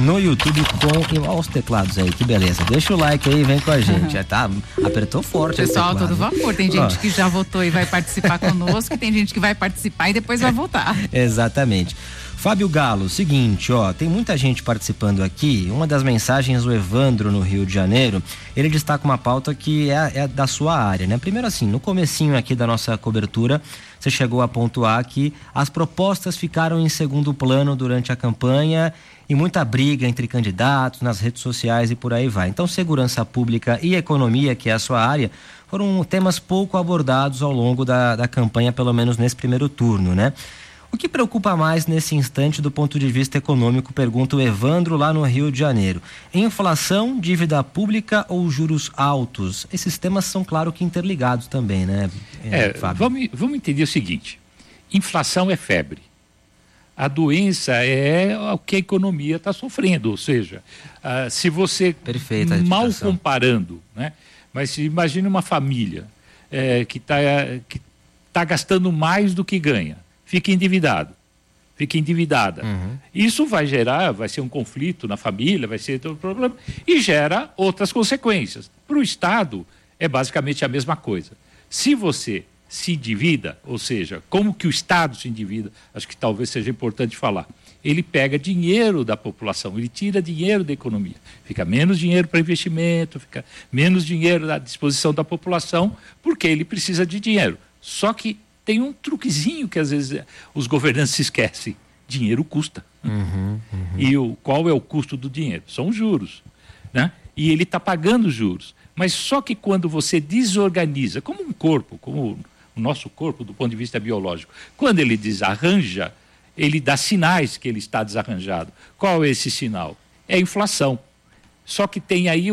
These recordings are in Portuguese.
no YouTube com... Olha os teclados aí, que beleza. Deixa o like aí, vem com a gente. Tá, apertou forte. Pessoal, todo vapor. Tem gente que já votou e vai participar conosco, e tem gente que vai participar e depois vai votar. Exatamente. Fábio Galo, seguinte, tem muita gente participando aqui. Uma das mensagens do Evandro no Rio de Janeiro, ele destaca uma pauta que é da sua área, né? Primeiro assim, no comecinho aqui da nossa cobertura, você chegou a pontuar que as propostas ficaram em segundo plano durante a campanha e muita briga entre candidatos nas redes sociais e por aí vai. Então, segurança pública e economia, que é a sua área, foram temas pouco abordados ao longo da campanha, pelo menos nesse primeiro turno, né? O que preocupa mais nesse instante do ponto de vista econômico, pergunta o Evandro lá no Rio de Janeiro. Inflação, dívida pública ou juros altos? Esses temas são, claro, que interligados também, né, Fábio? Vamos entender o seguinte, inflação é febre. A doença é o que a economia está sofrendo, ou seja, se você, mal comparando, né? Mas imagine uma família que tá gastando mais do que ganha. Fica endividada. Uhum. Isso vai ser um conflito na família, vai ser todo problema, e gera outras consequências. Para o Estado, é basicamente a mesma coisa. Se você se endivida, ou seja, como que o Estado se endivida, acho que talvez seja importante falar. Ele pega dinheiro da população, ele tira dinheiro da economia. Fica menos dinheiro para investimento, fica menos dinheiro à disposição da população, porque ele precisa de dinheiro. Só que tem um truquezinho que às vezes os governantes se esquecem. Dinheiro custa. E qual é o custo do dinheiro? São os juros, né? E ele está pagando juros. Mas só que quando você desorganiza, como um corpo, como o nosso corpo do ponto de vista biológico, quando ele desarranja, ele dá sinais que ele está desarranjado. Qual é esse sinal? É a inflação. Só que tem aí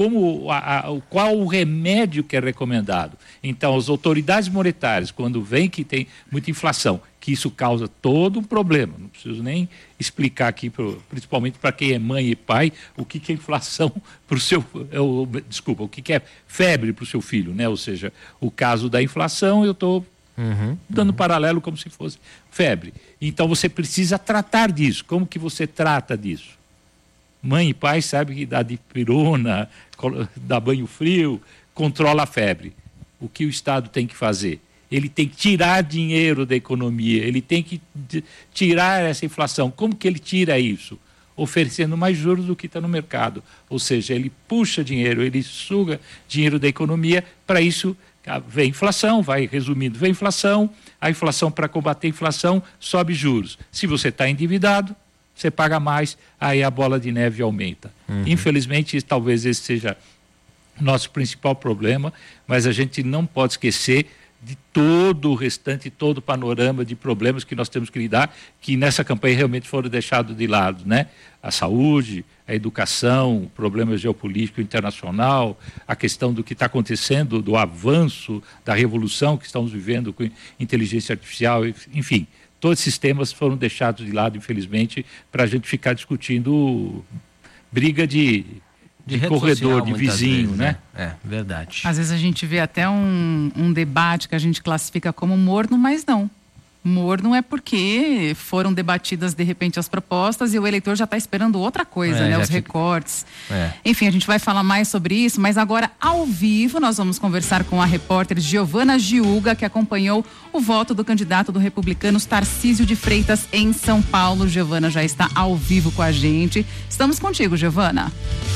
qual o remédio que é recomendado. Então, as autoridades monetárias, quando veem que tem muita inflação, que isso causa todo um problema, não preciso nem explicar aqui, principalmente para quem é mãe e pai, o que é inflação para o seu... o que é febre para o seu filho, né? Ou seja, o caso da inflação, eu estou dando paralelo como se fosse febre. Então, você precisa tratar disso. Como que você trata disso? Mãe e pai sabem que dá dipirona, dá banho frio, controla a febre. O que o Estado tem que fazer? Ele tem que tirar dinheiro da economia, ele tem que tirar essa inflação. Como que ele tira isso? Oferecendo mais juros do que está no mercado. Ou seja, ele puxa dinheiro, ele suga dinheiro da economia, para isso vem inflação, vai resumindo, vem inflação, a inflação, para combater a inflação, sobe juros. Se você está endividado, você paga mais, aí a bola de neve aumenta. Infelizmente, talvez esse seja nosso principal problema, mas a gente não pode esquecer de todo o restante, todo o panorama de problemas que nós temos que lidar, que nessa campanha realmente foram deixados de lado, né? A saúde, a educação, o problema geopolítico internacional, a questão do que está acontecendo, do avanço, da revolução que estamos vivendo com inteligência artificial, enfim. Todos esses temas foram deixados de lado, infelizmente, para a gente ficar discutindo briga de corredor, de vizinho, vezes, né? É, verdade. Às vezes a gente vê até um debate que a gente classifica como morno, mas não. Morno é porque foram debatidas de repente as propostas e o eleitor já está esperando outra coisa, né? Os recortes. Enfim, a gente vai falar mais sobre isso, mas agora ao vivo nós vamos conversar com a repórter Giovana Giuga, que acompanhou o voto do candidato do Republicanos Tarcísio de Freitas em São Paulo. Giovana já está ao vivo com a gente. Estamos contigo, Giovana.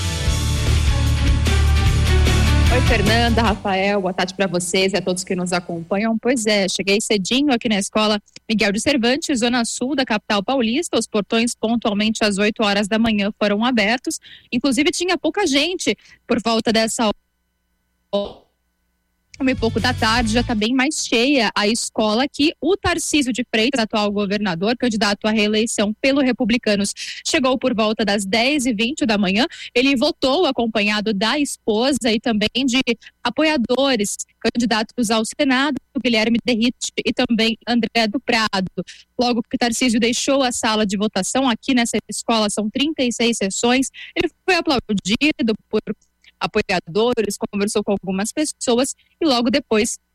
Oi, Fernanda, Rafael, boa tarde para vocês e a todos que nos acompanham. Pois é, cheguei cedinho aqui na escola Miguel de Cervantes, zona sul da capital paulista. Os portões pontualmente às 8 horas da manhã foram abertos. Inclusive tinha pouca gente por volta dessa hora. E pouco da tarde já está bem mais cheia a escola aqui. O Tarcísio de Freitas, atual governador, candidato à reeleição pelo Republicanos, chegou por volta das 10h20 da manhã. Ele votou acompanhado da esposa e também de apoiadores, candidatos ao Senado, Guilherme Derrite e também André do Prado. Logo que Tarcísio deixou a sala de votação aqui nessa escola, são 36 sessões, ele foi aplaudido por apoiadores, conversou com algumas pessoas e logo depois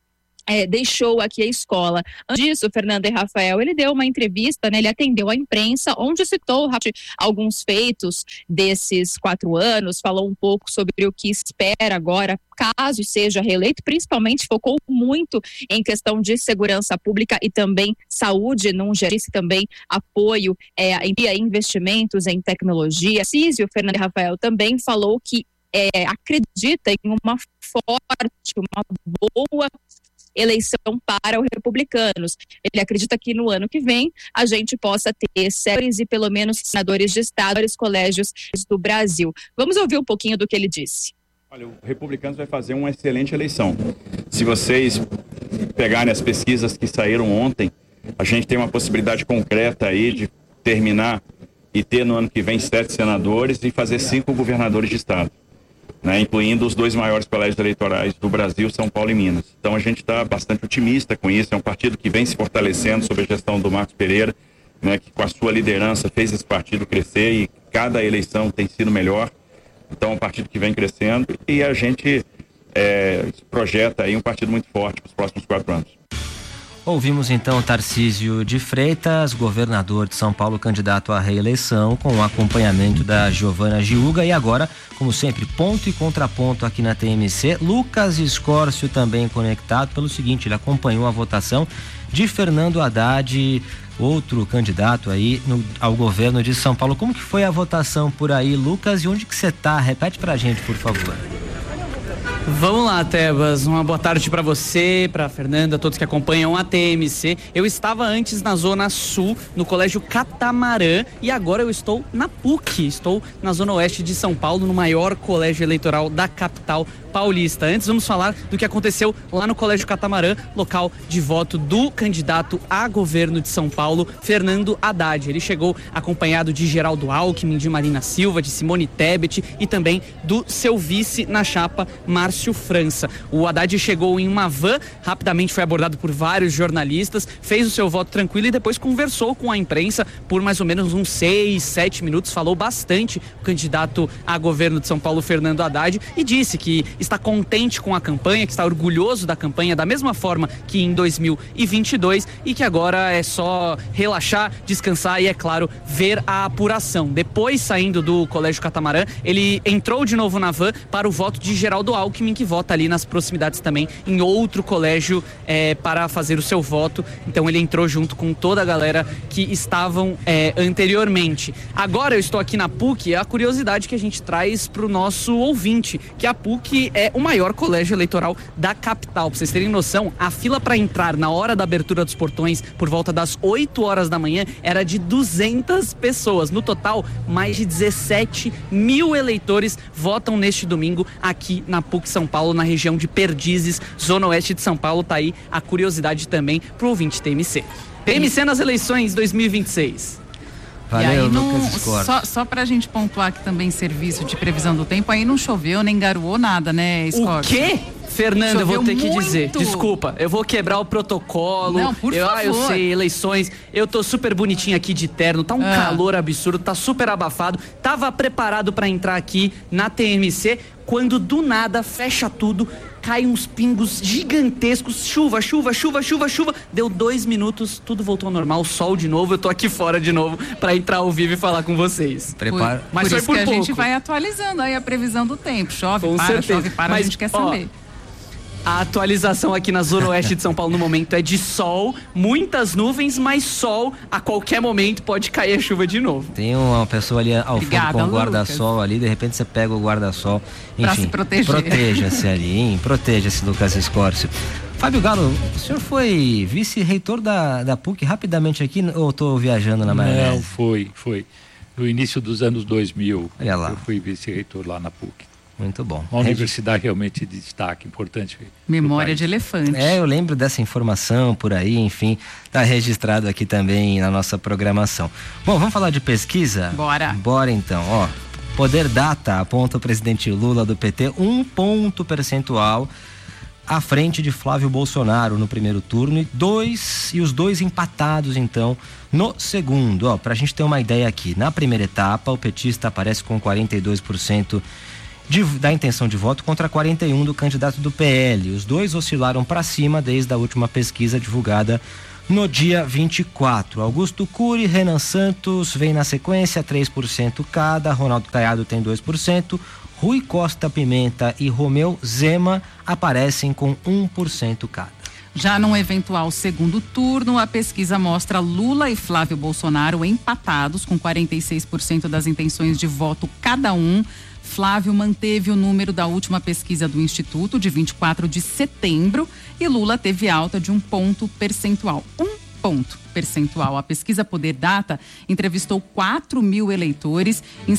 deixou aqui a escola. Antes disso, Fernanda e Rafael, ele deu uma entrevista, né, ele atendeu a imprensa, onde citou alguns feitos desses 4 anos, falou um pouco sobre o que espera agora, caso seja reeleito, principalmente focou muito em questão de segurança pública e também saúde, num geral, também apoio em investimentos em tecnologia. Císio, Fernanda e Rafael também falou que acredita em uma forte, uma boa eleição para os republicanos. Ele acredita que no ano que vem a gente possa ter senadores e pelo menos senadores de estado, vários colégios do Brasil. Vamos ouvir um pouquinho do que ele disse. Olha, o Republicanos vai fazer uma excelente eleição. Se vocês pegarem as pesquisas que saíram ontem, a gente tem uma possibilidade concreta aí de terminar e ter no ano que vem 7 senadores e fazer 5 governadores de estado, né, incluindo os 2 maiores colégios eleitorais do Brasil, São Paulo e Minas. Então a gente está bastante otimista com isso. É um partido que vem se fortalecendo sob a gestão do Marcos Pereira, né, que com a sua liderança fez esse partido crescer e cada eleição tem sido melhor. Então é um partido que vem crescendo e a gente projeta aí um partido muito forte para os próximos 4 anos. Ouvimos então Tarcísio de Freitas, governador de São Paulo, candidato à reeleição, com o acompanhamento da Giovana Giuga. E agora, como sempre, ponto e contraponto aqui na TMC. Lucas Escórcio também conectado pelo seguinte: ele acompanhou a votação de Fernando Haddad, outro candidato aí ao governo de São Paulo. Como que foi a votação por aí, Lucas? E onde que você está? Repete pra gente, por favor. Vamos lá, Tebas, uma boa tarde para você, para Fernanda, todos que acompanham a TMC. Eu estava antes na Zona Sul, no Colégio Catamarã, e agora eu estou na PUC, estou na Zona Oeste de São Paulo, no maior colégio eleitoral da capital paulista. Antes vamos falar do que aconteceu lá no Colégio Catamarã, local de voto do candidato a governo de São Paulo, Fernando Haddad. Ele chegou acompanhado de Geraldo Alckmin, de Marina Silva, de Simone Tebet e também do seu vice na chapa, Márcio França. O Haddad chegou em uma van, rapidamente foi abordado por vários jornalistas, fez o seu voto tranquilo e depois conversou com a imprensa por mais ou menos uns 6, 7 minutos, falou bastante o candidato a governo de São Paulo, Fernando Haddad, e disse que está contente com a campanha, que está orgulhoso da campanha da mesma forma que em 2022 e que agora é só relaxar, descansar e, é claro, ver a apuração. Depois, saindo do Colégio Catamarã, ele entrou de novo na van para o voto de Geraldo Alckmin, que vota ali nas proximidades também em outro colégio para fazer o seu voto. Então ele entrou junto com toda a galera que estavam anteriormente. Agora eu estou aqui na PUC, é a curiosidade que a gente traz para o nosso ouvinte, que a PUC é o maior colégio eleitoral da capital. Para vocês terem noção, a fila para entrar na hora da abertura dos portões, por volta das 8 horas da manhã, era de 200 pessoas. No total, mais de 17 mil eleitores votam neste domingo aqui na PUC São Paulo, na região de Perdizes, Zona Oeste de São Paulo. Tá aí a curiosidade também pro ouvinte TMC. TMC nas eleições 2026. Valeu, e aí Lucas Escórcio. Só pra gente pontuar que também serviço de previsão do tempo, aí não choveu, nem garoou nada, né, Escórcio? O quê? Fernanda, eu vou ter que muito. dizer, desculpa, eu vou quebrar o protocolo. Não, por favor. Eu sei, eleições, eu tô super bonitinho aqui de terno, tá um calor absurdo, tá super abafado. Tava preparado pra entrar aqui na TMC, quando do nada fecha tudo, cai uns pingos gigantescos, chuva, deu 2 minutos, tudo voltou ao normal, sol de novo, eu tô aqui fora de novo pra entrar ao vivo e falar com vocês. Mas foi por pouco. A gente vai atualizando aí a previsão do tempo, chove, para, a gente quer saber. A atualização aqui na Zona Oeste de São Paulo no momento é de sol, muitas nuvens, mas sol, a qualquer momento pode cair a chuva de novo. Tem uma pessoa ali ao fundo com o guarda-sol ali, de repente você pega o guarda-sol, enfim, pra se proteger. Proteja-se ali, hein? Proteja-se, Lucas Escórcio. Fábio Galo, o senhor foi vice-reitor da PUC rapidamente aqui, ou estou viajando na maionese? Não, foi. No início dos anos 2000, olha lá. Eu fui vice-reitor lá na PUC. Muito bom. Uma universidade realmente de destaque, importante. Memória de elefante. Eu lembro dessa informação por aí, enfim, está registrado aqui também na nossa programação. Bom, vamos falar de pesquisa? Bora então, ó. Poder Data aponta o presidente Lula do PT 1 ponto percentual à frente de Flávio Bolsonaro no primeiro turno e os dois empatados então no segundo. Ó, pra gente ter uma ideia aqui, na primeira etapa o petista aparece com 42% da intenção de voto contra 41 do candidato do PL. Os dois oscilaram para cima desde a última pesquisa divulgada no dia 24. Augusto Cury e Renan Santos vêm na sequência, 3% cada. Ronaldo Caiado tem 2%. Rui Costa Pimenta e Romeu Zema aparecem com 1% cada. Já num eventual segundo turno, a pesquisa mostra Lula e Flávio Bolsonaro empatados com 46% das intenções de voto cada um. Flávio manteve o número da última pesquisa do Instituto, de 24 de setembro, e Lula teve alta de 1 ponto percentual. 1 ponto percentual. A pesquisa Poder Data entrevistou 4.000 eleitores em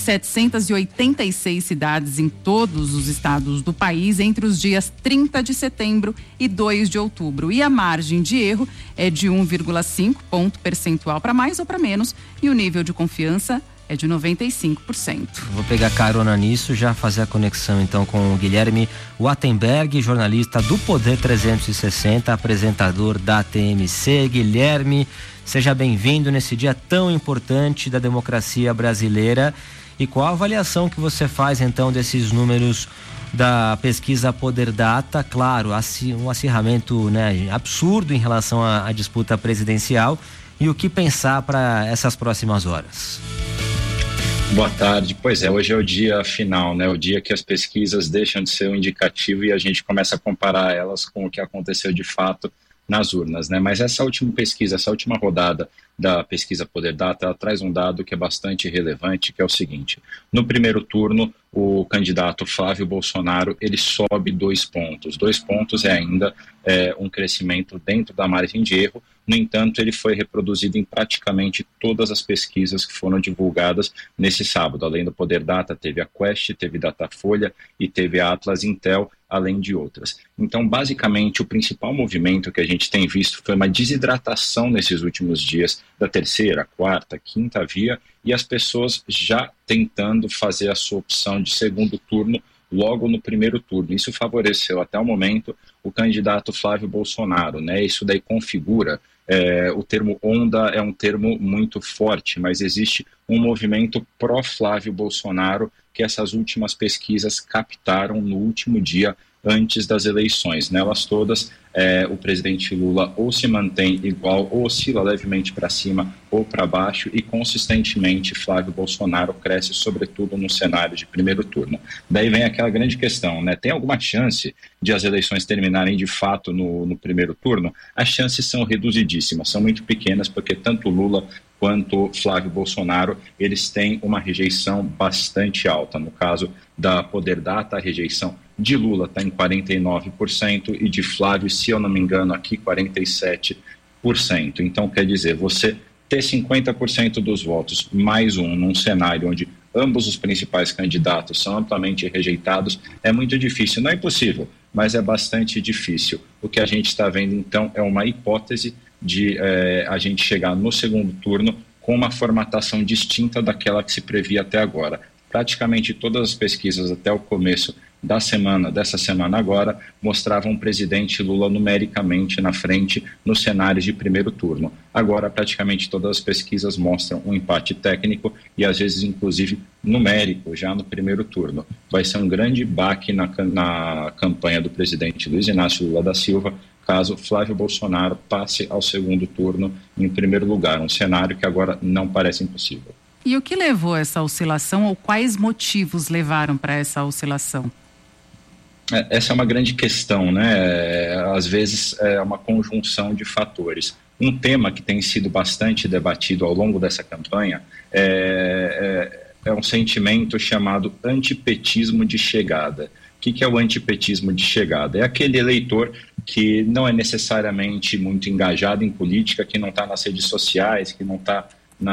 786 cidades em todos os estados do país entre os dias 30 de setembro e 2 de outubro. E a margem de erro é de 1,5 ponto percentual para mais ou para menos, e o nível de confiança é de 95%. Vou pegar carona nisso, já fazer a conexão então com o Guilherme Wattenberg, jornalista do Poder 360, apresentador da TMC. Guilherme, seja bem-vindo nesse dia tão importante da democracia brasileira. E qual a avaliação que você faz então desses números da pesquisa Poder Data? Claro, um acirramento, né, absurdo em relação à disputa presidencial, e o que pensar para essas próximas horas? Boa tarde. Pois é, hoje é o dia final, né? O dia que as pesquisas deixam de ser um indicativo e a gente começa a comparar elas com o que aconteceu de fato nas urnas, né? Mas essa última pesquisa, essa última rodada da pesquisa Poder Data, ela traz um dado que é bastante relevante, que é o seguinte: no primeiro turno, o candidato Flávio Bolsonaro, ele sobe 2 pontos. 2 pontos é ainda um crescimento dentro da margem de erro. No entanto, ele foi reproduzido em praticamente todas as pesquisas que foram divulgadas nesse sábado. Além do Poder Data, teve a Quest, teve Datafolha e teve a Atlas Intel, além de outras. Então, basicamente, o principal movimento que a gente tem visto foi uma desidratação nesses últimos dias da terceira, quarta, quinta via, e as pessoas já tentando fazer a sua opção de segundo turno logo no primeiro turno. Isso favoreceu até o momento o candidato Flávio Bolsonaro, né? Isso daí configura, o termo onda é um termo muito forte, mas existe um movimento pró-Flávio Bolsonaro que essas últimas pesquisas captaram no último dia antes das eleições. Nelas todas, o presidente Lula ou se mantém igual, ou oscila levemente para cima ou para baixo, e consistentemente Flávio Bolsonaro cresce, sobretudo no cenário de primeiro turno. Daí vem aquela grande questão, né? Tem alguma chance de as eleições terminarem de fato no primeiro turno? As chances são reduzidíssimas, são muito pequenas, porque tanto Lula quanto Flávio Bolsonaro, eles têm uma rejeição bastante alta. No caso da Poder Data, a rejeição de Lula está em 49% e de Flávio, se eu não me engano, aqui 47%. Então, quer dizer, você ter 50% dos votos mais um num cenário onde ambos os principais candidatos são amplamente rejeitados é muito difícil. Não é impossível, mas é bastante difícil. O que a gente está vendo, então, é uma hipótese de a gente chegar no segundo turno com uma formatação distinta daquela que se previa até agora. Praticamente todas as pesquisas até o começo dessa semana agora, mostravam o presidente Lula numericamente na frente nos cenários de primeiro turno. Agora, praticamente todas as pesquisas mostram um empate técnico e, às vezes, inclusive, numérico, já no primeiro turno. Vai ser um grande baque na campanha do presidente Luiz Inácio Lula da Silva, caso Flávio Bolsonaro passe ao segundo turno em primeiro lugar, um cenário que agora não parece impossível. E o que levou a essa oscilação, ou quais motivos levaram para essa oscilação? Essa é uma grande questão, né? Às vezes é uma conjunção de fatores. Um tema que tem sido bastante debatido ao longo dessa campanha é um sentimento chamado antipetismo de chegada. O que é o antipetismo de chegada? É aquele eleitor que não é necessariamente muito engajado em política, que não está nas redes sociais, que não está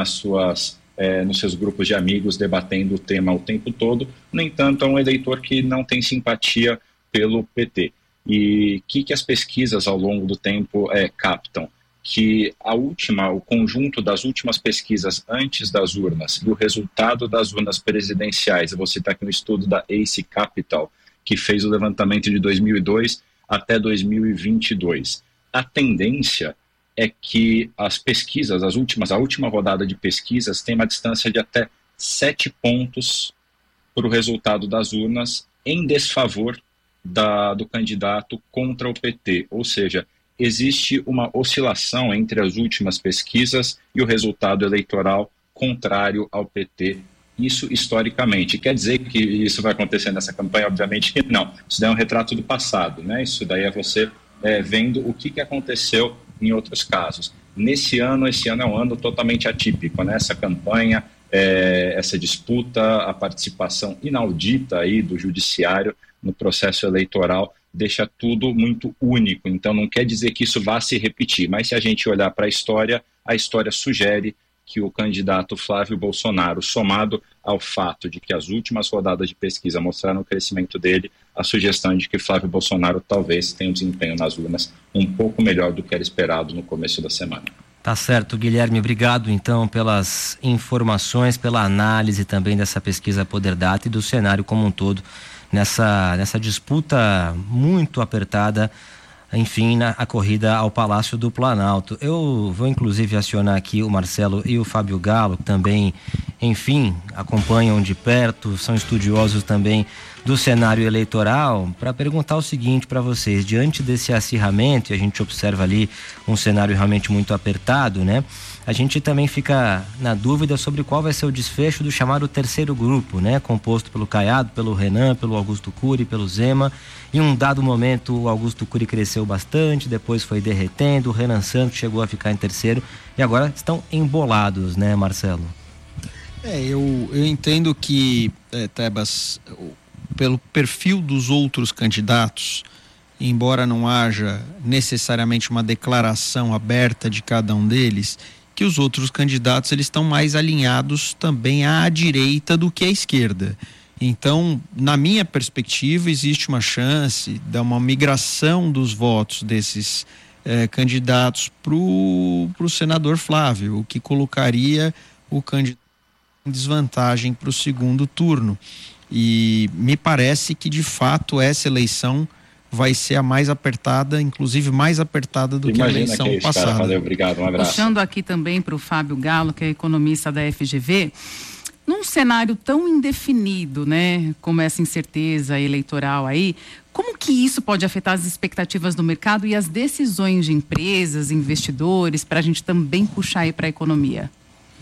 nos seus grupos de amigos debatendo o tema o tempo todo. No entanto, é um eleitor que não tem simpatia pelo PT. E o que as pesquisas ao longo do tempo captam? Que o conjunto das últimas pesquisas antes das urnas e o resultado das urnas presidenciais, eu vou citar aqui um estudo da Ace Capital, que fez o levantamento de 2002 até 2022. A tendência é que as pesquisas, a última rodada de pesquisas tem uma distância de até 7 pontos para o resultado das urnas em desfavor do candidato contra o PT, ou seja, existe uma oscilação entre as últimas pesquisas e o resultado eleitoral contrário ao PT, isso historicamente. Quer dizer que isso vai acontecer nessa campanha? Obviamente que não, isso daí é um retrato do passado, né? Isso daí é você vendo o que aconteceu em outros casos. Esse ano é um ano totalmente atípico, né? Essa campanha, essa disputa, a participação inaudita aí do judiciário no processo eleitoral deixa tudo muito único. Então não quer dizer que isso vá se repetir, mas se a gente olhar para a história sugere que o candidato Flávio Bolsonaro, somado ao fato de que as últimas rodadas de pesquisa mostraram o crescimento dele, a sugestão de que Flávio Bolsonaro talvez tenha um desempenho nas urnas um pouco melhor do que era esperado no começo da semana. Tá certo, Guilherme, obrigado então pelas informações, pela análise também dessa pesquisa Poder Data e do cenário como um todo nessa disputa muito apertada, enfim, a corrida ao Palácio do Planalto. Eu vou inclusive acionar aqui o Marcelo e o Fábio Galo, que também, enfim, acompanham de perto, são estudiosos também do cenário eleitoral, para perguntar o seguinte para vocês: diante desse acirramento, e a gente observa ali um cenário realmente muito apertado, né? A gente também fica na dúvida sobre qual vai ser o desfecho do chamado terceiro grupo, né? Composto pelo Caiado, pelo Renan, pelo Augusto Cury, pelo Zema. Em um dado momento o Augusto Cury cresceu bastante, depois foi derretendo, o Renan Santos chegou a ficar em terceiro e agora estão embolados, né, Marcelo? Eu entendo que, Tebas, pelo perfil dos outros candidatos, embora não haja necessariamente uma declaração aberta de cada um deles, que os outros candidatos eles estão mais alinhados também à direita do que à esquerda. Então, na minha perspectiva, existe uma chance de uma migração dos votos desses candidatos para o senador Flávio, o que colocaria o candidato em desvantagem para o segundo turno. E me parece que, de fato, essa eleição vai ser a mais apertada, inclusive mais apertada do que a eleição passada. Valeu, obrigado, um abraço. Puxando aqui também para o Fábio Galo, que é economista da FGV, num cenário tão indefinido, né, como essa incerteza eleitoral aí, como que isso pode afetar as expectativas do mercado e as decisões de empresas, investidores, para a gente também puxar aí para a economia?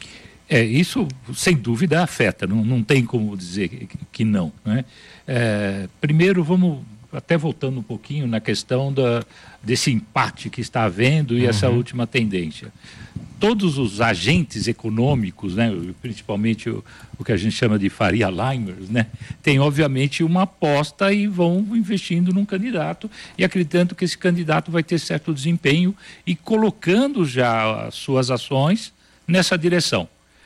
Isso sem dúvida afeta, não tem como dizer que não, né? Primeiro vamos até voltando um pouquinho na questão desse empate que está havendo e essa última tendência. Todos os agentes econômicos, né, principalmente o que a gente chama de Faria Limers, né, tem obviamente uma aposta e vão investindo num candidato e acreditando que esse candidato vai ter certo desempenho e colocando já as suas ações nessa direção.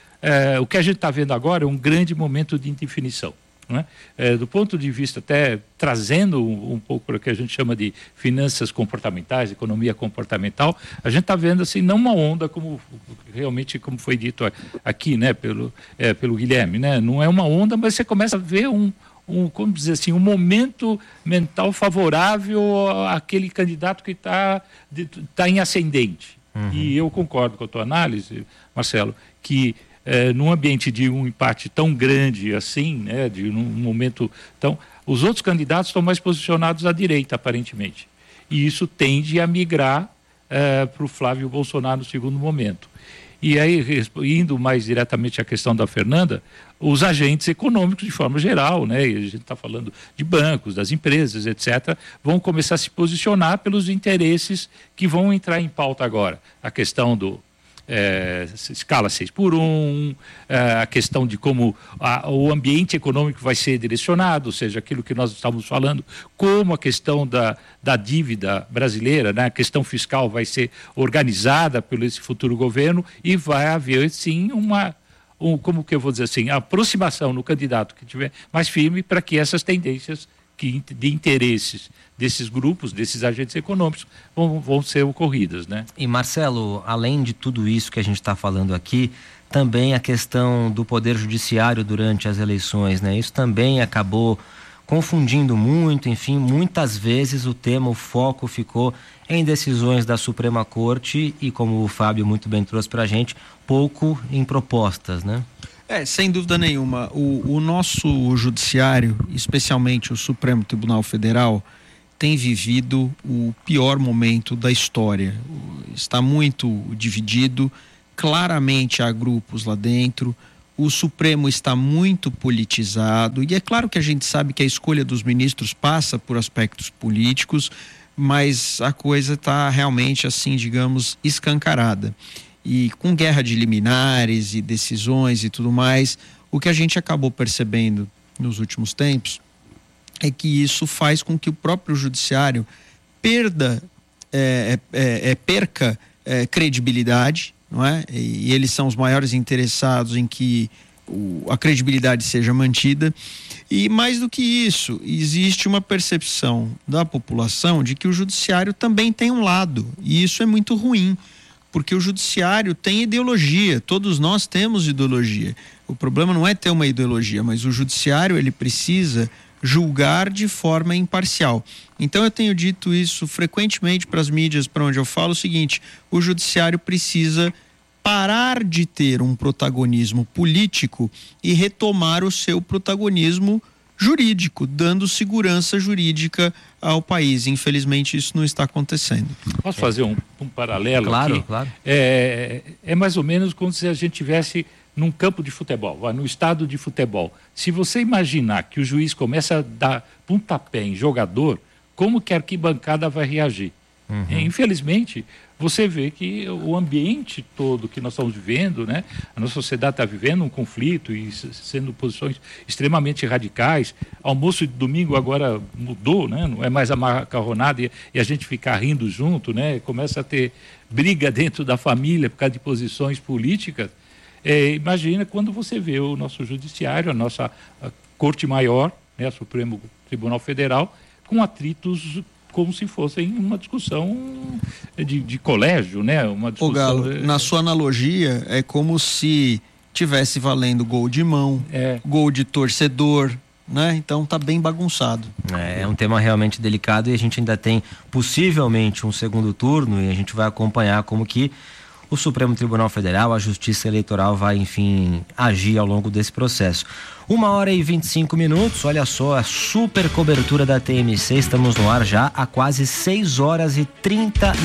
O que a gente está vendo agora é um grande momento de indefinição. Né? Do ponto de vista até trazendo um pouco para o que a gente chama de finanças comportamentais, economia comportamental, a gente está vendo assim, não uma onda como realmente como foi dito aqui, né, pelo Guilherme, né? Não é uma onda, mas você começa a ver como dizer assim, um momento mental favorável àquele candidato que está em ascendente. E eu concordo com a tua análise, Marcelo, que num ambiente de um empate tão grande assim, né, de um momento tão... Os outros candidatos estão mais posicionados à direita, aparentemente. E isso tende a migrar para o Flávio Bolsonaro no segundo momento. E aí, indo mais diretamente à questão da Fernanda, os agentes econômicos de forma geral, né, e a gente está falando de bancos, das empresas, etc., vão começar a se posicionar pelos interesses que vão entrar em pauta agora. A questão do escala 6x1, a questão de como o ambiente econômico vai ser direcionado, ou seja, aquilo que nós estávamos falando, como a questão da dívida brasileira, né, a questão fiscal vai ser organizada pelo esse futuro governo e vai haver sim como que eu vou dizer assim, a aproximação no candidato que tiver mais firme para que essas tendências de interesses desses grupos, desses agentes econômicos vão ser ocorridas, né? E Marcelo, além de tudo isso que a gente está falando aqui, também a questão do poder judiciário durante as eleições, né? Isso também acabou confundindo muito, enfim, muitas vezes o foco ficou em decisões da Suprema Corte e, como o Fábio muito bem trouxe para a gente, pouco em propostas, né? Sem dúvida nenhuma. O nosso judiciário, especialmente o Supremo Tribunal Federal, tem vivido o pior momento da história. Está muito dividido, claramente há grupos lá dentro, o Supremo está muito politizado, e é claro que a gente sabe que a escolha dos ministros passa por aspectos políticos, mas a coisa está realmente, assim, digamos, escancarada. E com guerra de liminares e decisões e tudo mais, o que a gente acabou percebendo nos últimos tempos é que isso faz com que o próprio judiciário perca credibilidade, não é? E eles são os maiores interessados em que a credibilidade seja mantida. E mais do que isso, existe uma percepção da população de que o judiciário também tem um lado, e isso é muito ruim, porque o judiciário tem ideologia, todos nós temos ideologia. O problema não é ter uma ideologia, mas o judiciário, ele precisa julgar de forma imparcial. Então eu tenho dito isso frequentemente para as mídias, para onde eu falo o seguinte: o judiciário precisa parar de ter um protagonismo político e retomar o seu protagonismo jurídico, dando segurança jurídica ao país. Infelizmente isso não está acontecendo. Posso fazer um paralelo? Claro, aqui? claro. É mais ou menos como se a gente tivesse num campo de futebol, no estádio de futebol. Se você imaginar que o juiz começa a dar pontapé em jogador, como que a arquibancada vai reagir? Infelizmente, você vê que o ambiente todo que nós estamos vivendo, né? A nossa sociedade está vivendo um conflito e sendo posições extremamente radicais. Almoço de domingo agora mudou, né? Não é mais a macarronada e a gente ficar rindo junto, né? Começa a ter briga dentro da família por causa de posições políticas. Imagina quando você vê o nosso judiciário, a nossa Corte Maior, né? O Supremo Tribunal Federal, com atritos como se fossem uma discussão de colégio, né? Uma discussão. Ô Galo, na sua analogia, é como se tivesse valendo gol de mão, gol de torcedor, né? Então tá bem bagunçado. É um tema realmente delicado e a gente ainda tem possivelmente um segundo turno e a gente vai acompanhar como que o Supremo Tribunal Federal, a Justiça Eleitoral vai, enfim, agir ao longo desse processo. 1h25, olha só, a super cobertura da TMC, estamos no ar já há quase 6h30,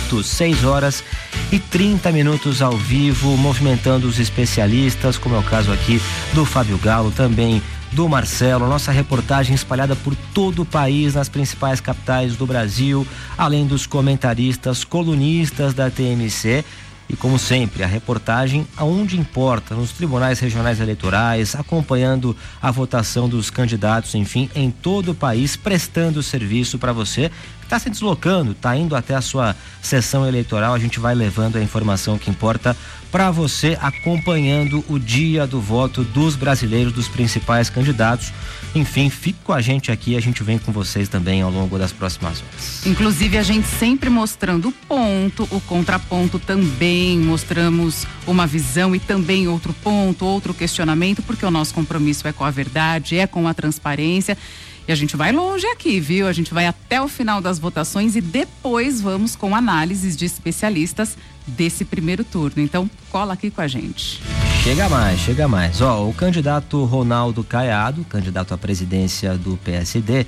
6h30 ao vivo, movimentando os especialistas, como é o caso aqui do Fábio Galo, também do Marcelo, nossa reportagem espalhada por todo o país, nas principais capitais do Brasil, além dos comentaristas, colunistas da TMC. E como sempre, a reportagem aonde importa, nos tribunais regionais eleitorais, acompanhando a votação dos candidatos, enfim, em todo o país, prestando serviço para você que está se deslocando, está indo até a sua sessão eleitoral. A gente vai levando a informação que importa para você, acompanhando o dia do voto dos brasileiros, dos principais candidatos. Enfim, fique com a gente aqui, a gente vem com vocês também ao longo das próximas horas. Inclusive a gente sempre mostrando o ponto, o contraponto também, mostramos uma visão e também outro ponto, outro questionamento, porque o nosso compromisso é com a verdade, é com a transparência. E a gente vai longe aqui, viu? A gente vai até o final das votações e depois vamos com análises de especialistas desse primeiro turno. Então, cola aqui com a gente. Chega mais. O candidato Ronaldo Caiado, candidato à presidência do PSD,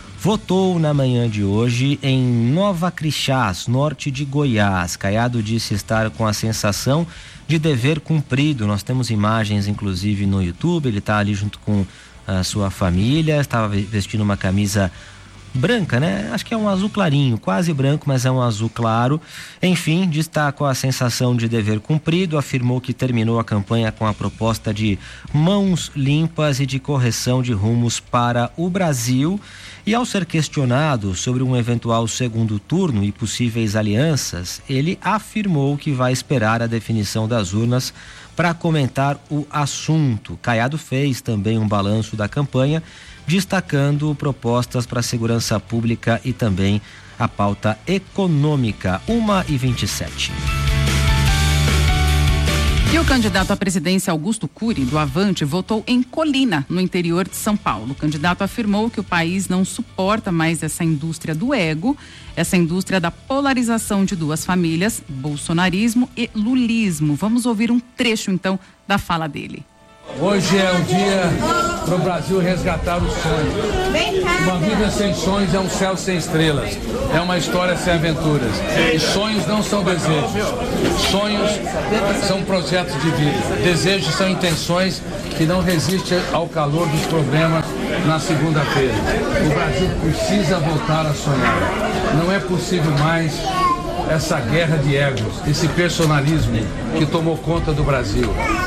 votou na manhã de hoje em Nova Crixás, norte de Goiás. Caiado disse estar com a sensação de dever cumprido. Nós temos imagens, inclusive, no YouTube. Ele está ali junto com a sua família, estava vestindo uma camisa branca, né? Acho que é um azul clarinho, quase branco, mas é um azul claro. Enfim, destacou a sensação de dever cumprido, afirmou que terminou a campanha com a proposta de mãos limpas e de correção de rumos para o Brasil. E ao ser questionado sobre um eventual segundo turno e possíveis alianças, ele afirmou que vai esperar a definição das urnas para comentar o assunto. Caiado fez também um balanço da campanha, destacando propostas para a segurança pública e também a pauta econômica. 1h27. E o candidato à presidência Augusto Cury, do Avante, votou em Colina, no interior de São Paulo. O candidato afirmou que o país não suporta mais essa indústria do ego, essa indústria da polarização de duas famílias, bolsonarismo e lulismo. Vamos ouvir um trecho, então, da fala dele. Hoje é um dia para o Brasil resgatar os sonhos. Uma vida sem sonhos é um céu sem estrelas. É uma história sem aventuras. E sonhos não são desejos. Sonhos são projetos de vida. Desejos são intenções que não resistem ao calor dos problemas na segunda-feira. O Brasil precisa voltar a sonhar. Não é possível mais essa guerra de egos, esse personalismo que tomou conta do Brasil.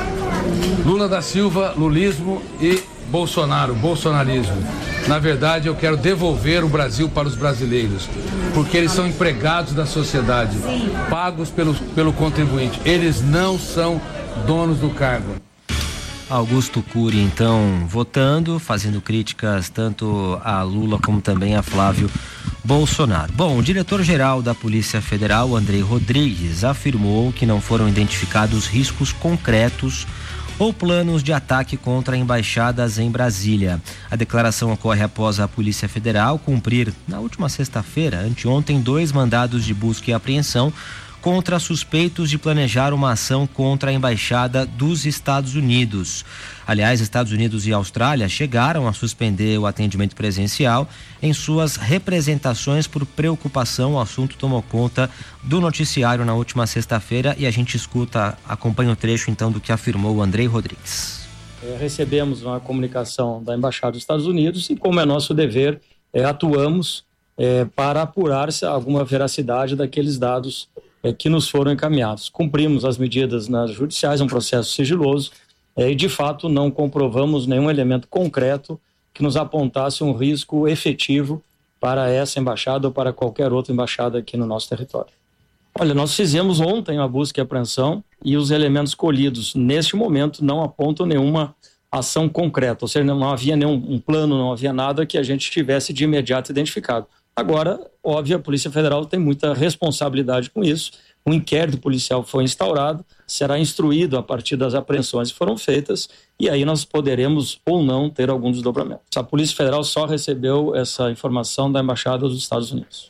Lula da Silva, lulismo, e Bolsonaro, bolsonarismo. Na verdade, eu quero devolver o Brasil para os brasileiros, porque eles são empregados da sociedade, pagos pelo contribuinte. Eles não são donos do cargo. Augusto Cury, então, votando, fazendo críticas tanto a Lula como também a Flávio Bolsonaro. Bom, o diretor-geral da Polícia Federal, Andrei Rodrigues, afirmou que não foram identificados riscos concretos ou planos de ataque contra embaixadas em Brasília. A declaração ocorre após a Polícia Federal cumprir, na última sexta-feira, anteontem, 2 mandados de busca e apreensão contra suspeitos de planejar uma ação contra a Embaixada dos Estados Unidos. Aliás, Estados Unidos e Austrália chegaram a suspender o atendimento presencial em suas representações por preocupação. O assunto tomou conta do noticiário na última sexta-feira e a gente acompanha o trecho então do que afirmou o Andrei Rodrigues. Recebemos uma comunicação da Embaixada dos Estados Unidos e, como é nosso dever, atuamos para apurar se alguma veracidade daqueles dados que nos foram encaminhados. Cumprimos as medidas judiciais, um processo sigiloso, e de fato não comprovamos nenhum elemento concreto que nos apontasse um risco efetivo para essa embaixada ou para qualquer outra embaixada aqui no nosso território. Olha, nós fizemos ontem uma busca e apreensão e os elementos colhidos neste momento não apontam nenhuma ação concreta, ou seja, não havia nenhum plano, não havia nada que a gente tivesse de imediato identificado. Agora, óbvio, a Polícia Federal tem muita responsabilidade com isso. Um inquérito policial foi instaurado, será instruído a partir das apreensões que foram feitas e aí nós poderemos ou não ter algum desdobramento. A Polícia Federal só recebeu essa informação da Embaixada dos Estados Unidos.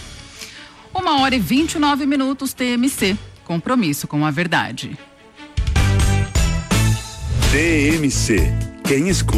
1h29, TMC. Compromisso com a verdade. TMC. Quem escuta